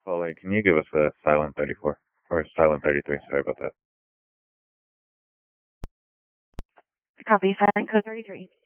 Paulie, can you give us a silent 34? Or silent 33, sorry about that. Copy, silent code 33.